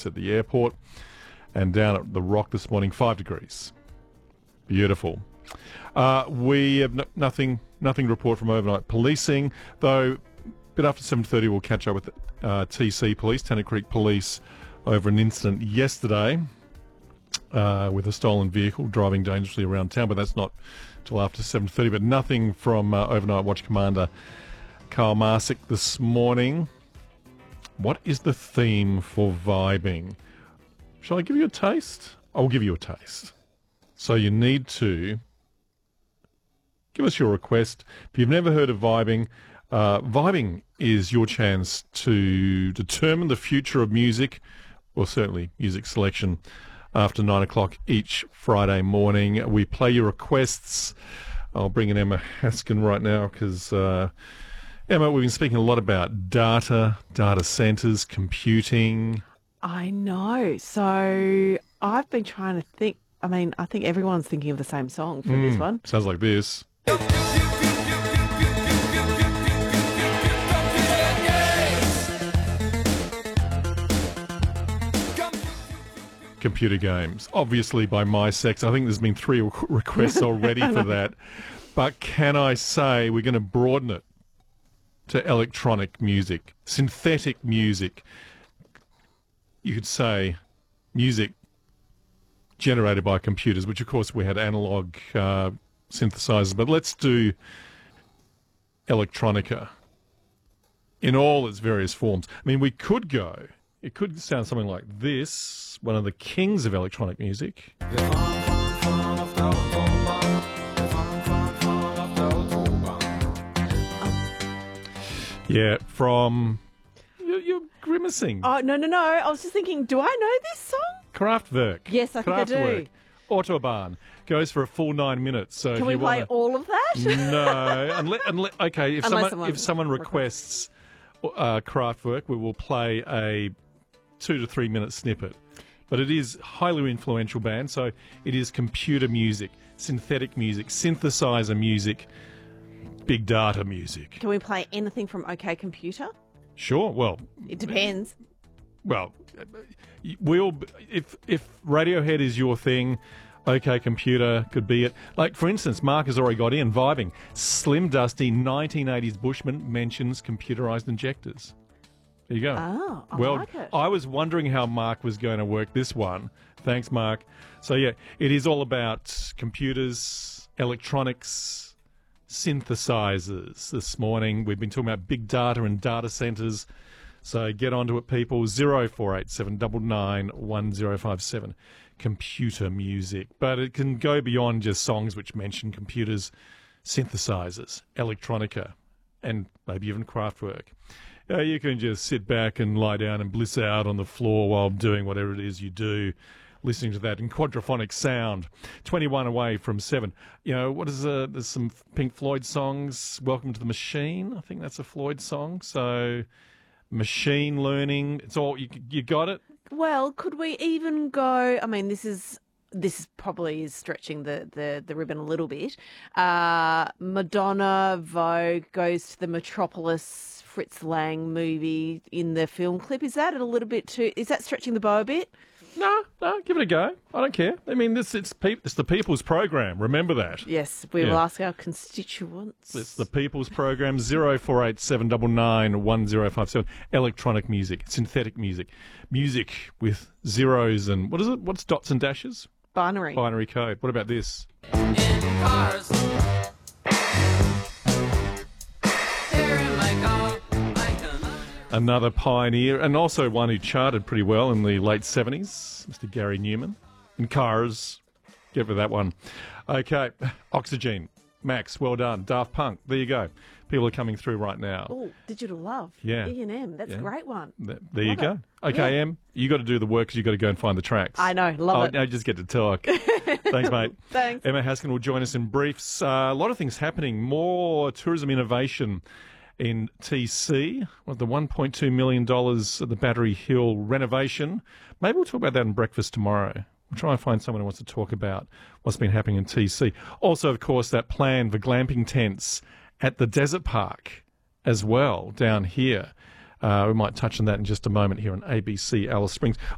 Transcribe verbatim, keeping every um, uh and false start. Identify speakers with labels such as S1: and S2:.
S1: degrees at the airport. And down at the Rock this morning, five degrees. Beautiful. Uh, we have no, nothing nothing to report from overnight policing, though a bit after seven thirty we'll catch up with uh, T C Police, Tennant Creek Police, over an incident yesterday uh, with a stolen vehicle driving dangerously around town, but that's not till after seven thirty. But nothing from uh, Overnight Watch Commander Carl Marsick this morning. What is the theme for vibing? Shall I give you a taste? I'll give you a taste. So you need to give us your request. If you've never heard of vibing, uh, vibing is your chance to determine the future of music, or certainly music selection, after nine o'clock each Friday morning. We play your requests. I'll bring in Emma Haskin right now because, uh, Emma, we've been speaking a lot about data, data centres, computing.
S2: I know. So I've been trying to think. I mean, I think everyone's thinking of the same song for mm, this one.
S1: Sounds like this. Computer games, obviously by My Sex. I think there's been three requests already for that. But can I say we're going to broaden it to electronic music, synthetic music. You could say music generated by computers, which of course we had analog uh, synthesizers, but let's do electronica in all its various forms. I mean, we could go, it could sound something like this, one of the kings of electronic music. Yeah, from... You're, you're grimacing.
S2: Oh, no, no, no. I was just thinking, do I know this song?
S1: Kraftwerk.
S2: Yes, I think I do.
S1: Autobahn goes for a full nine minutes. So
S2: Can
S1: if
S2: we
S1: you
S2: play
S1: wanna...
S2: all of that?
S1: No. unless, unless, okay, if
S2: Unless
S1: someone,
S2: someone
S1: if someone requests uh, Kraftwerk, we will play a two to three minute snippet. But it is a highly influential band, so it is computer music, synthetic music, synthesizer music, big data music.
S2: Can we play anything from OK Computer?
S1: Sure. Well,
S2: it depends.
S1: Well, we'll if if Radiohead is your thing, OK Computer could be it. Like, for instance, Mark has already got in vibing. Slim Dusty nineteen eighties Bushman mentions computerized injectors. There you go.
S2: Oh, I
S1: well,
S2: like it.
S1: I was wondering how Mark was going to work this one. Thanks, Mark. So, yeah, it is all about computers, electronics, synthesizers. This morning we've been talking about big data and data centers. So get onto it, people. zero four eight seven nine nine one zero five seven. Computer music. But it can go beyond just songs which mention computers, synthesizers, electronica, and maybe even Kraftwerk. Uh, you can just sit back and lie down and bliss out on the floor while doing whatever it is you do, listening to that in quadraphonic sound. twenty-one away from seven. You know, what is uh, there's some Pink Floyd songs. Welcome to the Machine. I think that's a Floyd song. So machine learning. It's all, you, you got it?
S2: Well, could we even go, I mean, this is... This is probably is stretching the, the, the ribbon a little bit. Uh, Madonna, Vogue, goes to the Metropolis Fritz Lang movie in the film clip. Is that a little bit too... Is that stretching the bow a bit?
S1: No, no, give it a go. I don't care. I mean, this it's pe- it's the People's Program. Remember that.
S2: Yes, we
S1: yeah.
S2: will ask our constituents.
S1: It's the People's Program. zero four eight seven nine nine one zero five seven. Electronic music, synthetic music, music with zeros and what is it? What's dots and dashes?
S2: Binary.
S1: Binary code. What about this?
S3: In cars. Here in my car. I can...
S1: Another pioneer, and also one who charted pretty well in the late seventies, Mister Gary Newman. In Cars. Get for that one. Okay. Oxygen. Max, well done. Daft Punk. There you go. People are coming through right now.
S2: Oh, Digital Love.
S1: Yeah.
S2: E and M. That's
S1: yeah.
S2: a great one.
S1: Th- there
S2: love
S1: you go.
S2: it.
S1: Okay,
S2: yeah.
S1: Em, you got to do the work because you got to go and find the tracks.
S2: I know. Love
S1: oh,
S2: it.
S1: Now you just get to talk. Thanks, mate.
S2: Thanks.
S1: Emma Haskin will join us in briefs. Uh, a lot of things happening. More tourism innovation in T C. What, the one point two million dollars of the Battery Hill renovation. Maybe we'll talk about that in breakfast tomorrow. We'll try and find someone who wants to talk about what's been happening in T C. Also, of course, that plan for glamping tents at the Desert Park as well down here. Uh, we might touch on that in just a moment here on A B C Alice Springs.